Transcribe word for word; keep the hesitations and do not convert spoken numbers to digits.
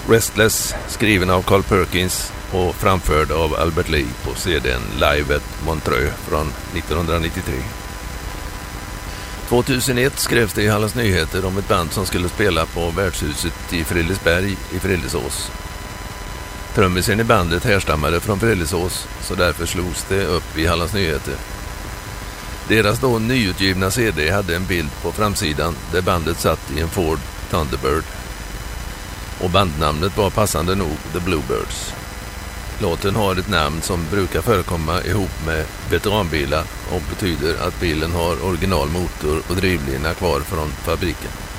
Restless, skriven av Carl Perkins och framförd av Albert Lee på C D:n Live at Montreux från nittonhundranittiotre. tvåtusenett skrevs det i Hallands Nyheter om ett band som skulle spela på värdshuset i Frillesberg i Frillesås. Trummisen i bandet härstammade från Frillesås, så därför slogs det upp i Hallands Nyheter. Deras då nyutgivna C D hade en bild på framsidan där bandet satt i en Ford Thunderbird. Och bandnamnet var passande nog The Bluebirds. Låten har ett namn som brukar förekomma ihop med veteranbilar och betyder att bilen har originalmotor och drivlina kvar från fabriken.